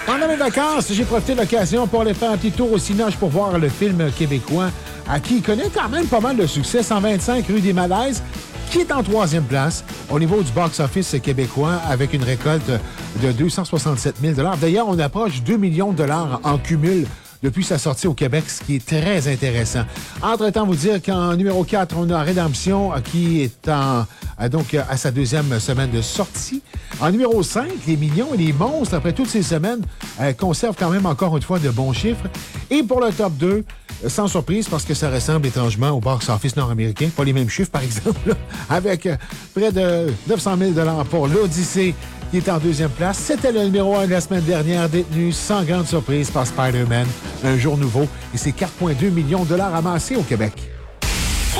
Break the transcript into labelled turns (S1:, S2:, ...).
S1: Pendant mes vacances, j'ai profité de l'occasion pour aller faire un petit tour au Cinoche pour voir le film québécois qui connaît quand même pas mal de succès, 125 rue des Malaises, qui est en 3e place au niveau du box-office québécois avec une récolte de 267 000 $. D'ailleurs, on approche 2 millions de dollars en cumul depuis sa sortie au Québec, ce qui est très intéressant. Entre-temps, vous dire qu'en numéro 4, on a Rédemption qui est donc à sa 2e semaine de sortie. En numéro 5, Les Mignons et les Monstres, après toutes ces semaines, conservent quand même encore une fois de bons chiffres. Et pour le top 2, sans surprise, parce que ça ressemble étrangement au box-office nord-américain, pas les mêmes chiffres par exemple, avec près de 900 000 $ pour l'Odyssée, qui est en 2e place. C'était le numéro 1 de la semaine dernière, détenu sans grande surprise par Spider-Man, Un jour nouveau, et ses 4,2 millions de $ amassés au Québec.